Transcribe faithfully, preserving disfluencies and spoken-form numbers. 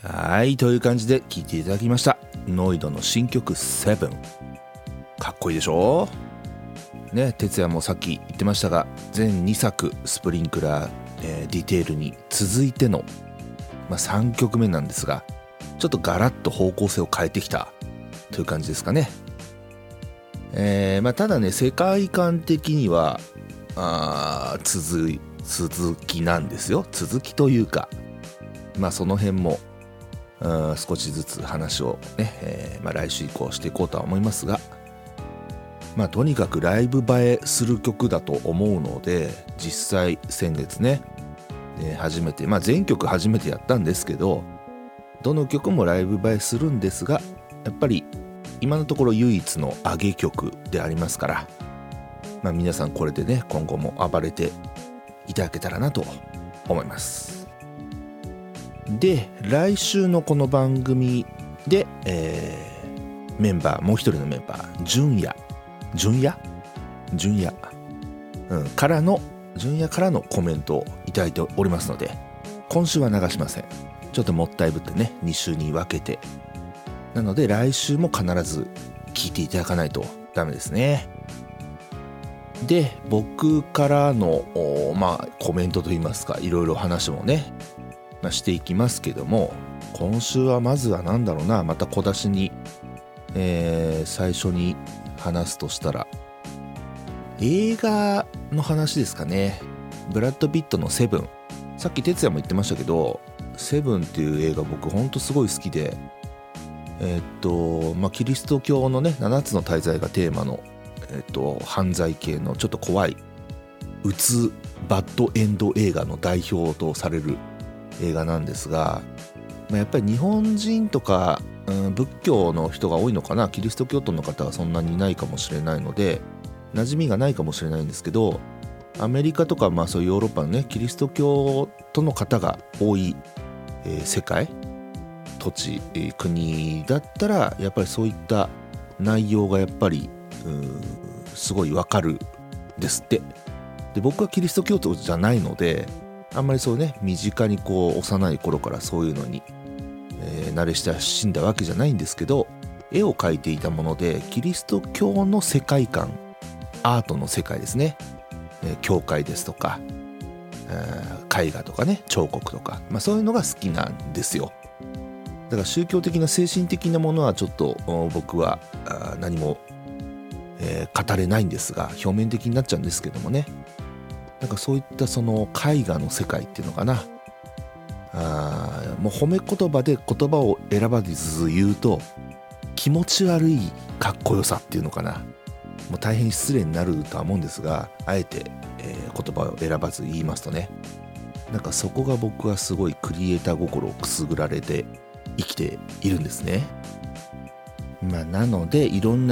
はい、という感じで聴いていただきました。ノイドの新曲セブン。かっこいいでしょね。哲也もさっき言ってましたが、全にさくスプリンクラー、えー、ディテールに続いての、まあ、さんきょくめなんですが、ちょっとガラッと方向性を変えてきたという感じですかね。えーまあ、ただね、世界観的にはあ続い続きなんですよ。続きというか、まあその辺も少しずつ話をね、えーまあ、来週以降していこうとは思いますが、まあとにかくライブ映えする曲だと思うので、実際先月ね、えー、初めて、まあ全曲初めてやったんですけど、どの曲もライブ映えするんですが、やっぱり今のところ唯一の上げ曲でありますから、まあ皆さんこれでね、今後も暴れていただけたらなと思います。で、来週のこの番組で、えー、メンバーもう一人のメンバー純也純也純也、うん、からの純也からのコメントをいただいておりますので、今週は流しません。ちょっともったいぶってね、に週に分けて、なので来週も必ず聞いていただかないとダメですね。で、僕からのまあコメントといいますか、いろいろ話もね、まあ、していきますけども、今週はまずはなんだろうな、また小出しに、えー、最初に話すとしたら映画の話ですかね。ブラッド・ピットのセブン。さっき哲也も言ってましたけど、セブンっていう映画僕ほんとすごい好きで、えー、っとまあキリスト教のねななつの大罪がテーマの、えー、っと犯罪系のちょっと怖いうつバッドエンド映画の代表とされる映画なんですが、まあ、やっぱり日本人とか、うん、仏教の人が多いのかな。キリスト教徒の方はそんなにいないかもしれないので馴染みがないかもしれないんですけど、アメリカとか、まあそういうヨーロッパのねキリスト教徒の方が多い、えー、世界土地、えー、国だったらやっぱりそういった内容がやっぱりうんすごいわかるですって。で、僕はキリスト教徒じゃないのであんまりそうね、身近にこう幼い頃からそういうのに、えー、慣れ親しんだわけじゃないんですけど、絵を描いていたものでキリスト教の世界観、アートの世界ですね、えー、教会ですとか、えー、絵画とかね、彫刻とか、まあ、そういうのが好きなんですよ。だから宗教的な精神的なものはちょっと僕は何も、えー、語れないんですが、表面的になっちゃうんですけどもね、なんかそういったその絵画の世界っていうのかな、あもう褒め言葉で言葉を選ばず言うと気持ち悪いかっこよさっていうのかな、もう大変失礼になるとは思うんですが、あえて、えー、言葉を選ばず言いますとね、なんかそこが僕はすごいクリエイター心をくすぐられて生きているんですね。まあなのでいろんな